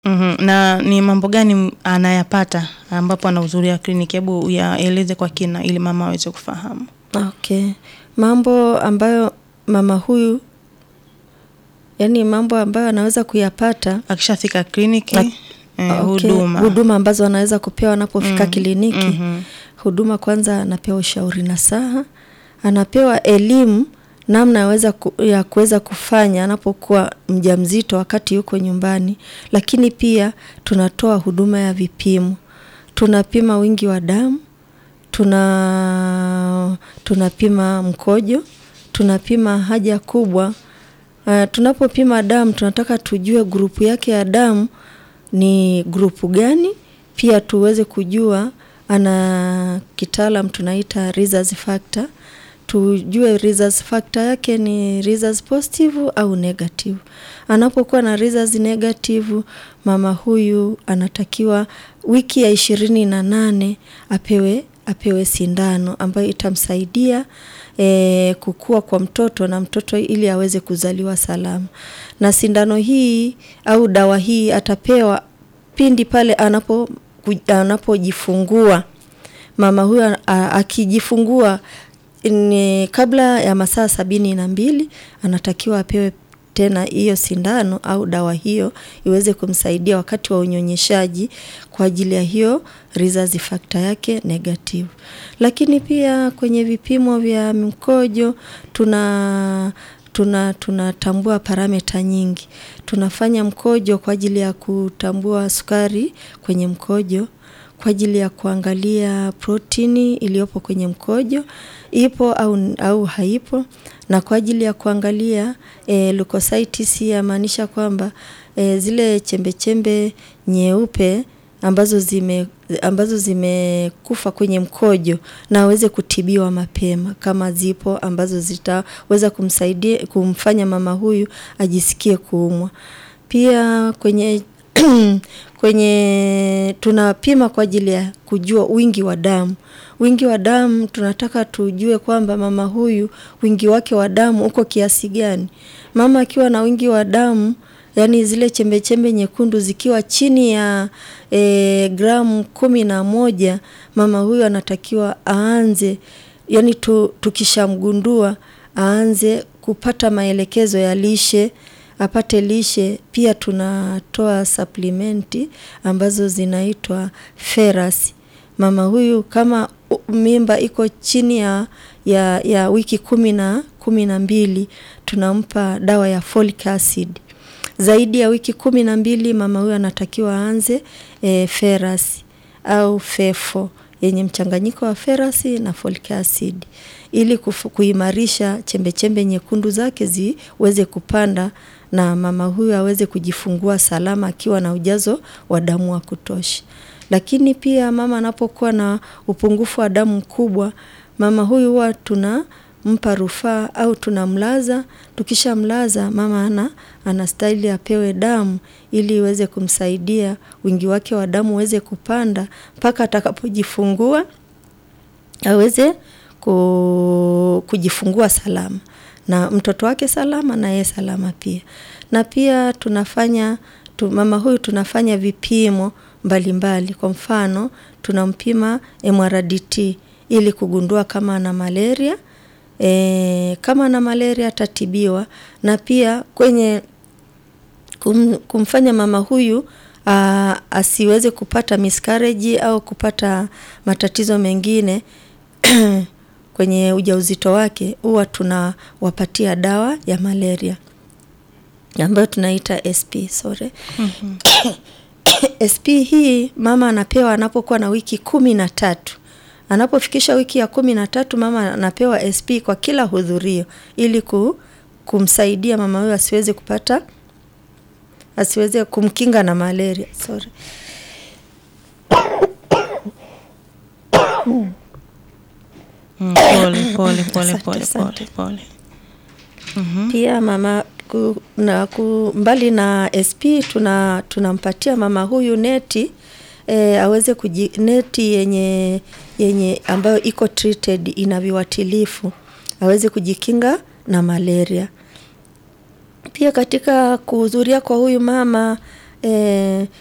Na ni mambo gani anayapata ambapo anahudhuria kliniki? Hebu yaeleze kwa kina ili mama aweze kufahamu. Okay. Mambo ambayo mama huyu, yani mambo ambayo anaweza kuyapata akishafika kliniki, okay. Huduma ambazo anaweza kupewa anapofika kliniki. Huduma kwanza anapewa ushauri nasaha, anapewa elimu namna ya kuweza kufanya anapokuwa mjamzito wakati yuko nyumbani, lakini pia tunatoa huduma ya vipimo. Tunapima wingi wa damu, tunapima mkojo, tunapima haja kubwa. Tunapopima damu tunataka tujue grupu yake ya damu ni grupu gani, pia tuweze kujua ana kitaalam tunaita rhesus factor. Tujue rhesus factor yake ni rhesus positive au negative. Anapokuwa na rhesus negative, mama huyu anatakiwa wiki ya 28 apewe sindano ambayo itamsaidia kukua kwa mtoto na mtoto ili aweze kuzaliwa salama. Na sindano hii au dawa hii atapewa pindi pale anapojifungua. Mama huyu akijifungua kabla ya masaa 72 anatakiwa apewe tena hiyo sindano au dawa hiyo iweze kumsaidia wakati wa unyonyeshaji kwa ajili ya hiyo rhesus factor yake negative. Lakini pia kwenye vipimo vya mkojo tunatambua parameter nyingi. Tunafanya mkojo kwa ajili ya kutambua sukari kwenye mkojo, kwa ajili ya kuangalia protini iliyopo kwenye mkojo ipo au haipo, na kwa ajili ya kuangalia leukocytes, yamaanisha kwamba zile chembe nyeupe ambazo zimekufa kwenye mkojo na aweze kutibiwa mapema kama zipo ambazo zitaweza kumfanya mama huyu ajisikie kuumwa. Pia kwenye tunapima kwa ajili ya kujua wingi wa damu. Wingi wa damu tunataka tujue kwamba mama huyu wingi wake wa damu uko kiasi gani. Mama akiwa na wingi wa damu, yani zile chembe nyekundu zikiwa chini ya gramu 11, mama huyu anatakiwa aanze, yani tukishamgundua aanze kupata maelekezo ya lishe, apate lishe. Pia tunatoa supplementi ambazo zinaitwa ferrous. Mama huyu kama mimba iko chini ya wiki 12 tunampa dawa ya folic acid. Zaidi ya wiki 12 mama huyu anatakiwa aanze ferrous au fefo yenye mchanganyiko wa ferrous na folic acid ili kuimarisha chembe nyekundu zake ziweze kupanda na mama huyu aweze kujifungua salama akiwa na ujazo wa damu wa kutosha. Lakini pia mama anapokuwa na upungufu wa damu mkubwa, mama huyu huwa tunampa rufaa au tunamlaza. Tukishamlaza mama anastahili apewe damu ili iweze kumsaidia wingi wake wa damu uweze kupanda mpaka atakapojifungua aweze kujifungua salama na mtoto wake salama na yeye salama pia. Na pia mama huyu tunafanya vipimo mbalimbali. Kwa mfano tunampima MRDT ili kugundua kama ana malaria. Kama ana malaria atatibiwa, na pia kwenye kumfanya mama huyu asiweze kupata miscarriage au kupata matatizo mengine kwenye ujauzito wake, huwa tunawapatia dawa ya malaria ambayo tunaita SP. SP hii mama anapewa anapokuwa na wiki 13. Anapofikisha wiki ya 13 mama anapewa SP kwa kila hudhurio ili kumsaidia mama huyo asiweze kumkinga na malaria. Pole. Pia mama mbali na SP tunampatia mama huyu neti aweze neti yenye ambayo iko treated, ina viuatilifu, aweze kujikinga na malaria. Pia katika kuhudhuria kwa huyu mama